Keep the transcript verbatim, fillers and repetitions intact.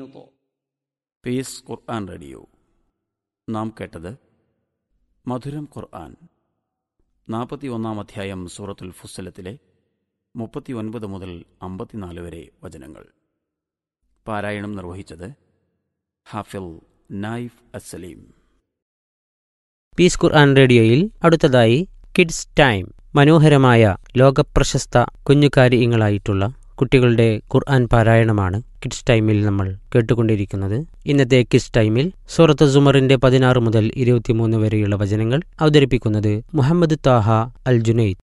Piece ഖുർആൻ radio. നാം കേട്ടത് മധുരം ഖുർആൻ നാൽപ്പത്തി ഒന്നാം അധ്യായം സൂറത്തുൽ ഫുസ്സിലത്തിലെ മുപ്പത്തി ഒൻപത് മുതൽ അമ്പത്തിനാല് വരെ വചനങ്ങൾ. പാരായണം നിർവഹിച്ചത് ഹാഫിൽ നായിഫ് അസ്സലീം. പീസ് ഖുർആൻ റേഡിയോയിൽ അടുത്തതായി കിഡ്സ് ടൈം. മനോഹരമായ ലോകപ്രശസ്ത കുഞ്ഞുകാരികളായിട്ടുള്ള കുട്ടികളുടെ ഖുർആൻ പാരായണമാണ് കിഡ്സ് ടൈമിൽ നമ്മൾ കേട്ടുകൊണ്ടിരിക്കുന്നത്. ഇന്നത്തെ കിഡ്സ് ടൈമിൽ സൂറത്ത് സുമറിന്റെ പതിനാറ് മുതൽ ഇരുപത്തിമൂന്ന് വരെയുള്ള വചനങ്ങൾ അവതരിപ്പിക്കുന്നത് മുഹമ്മദ് താഹ അൽ ജുനൈദ്.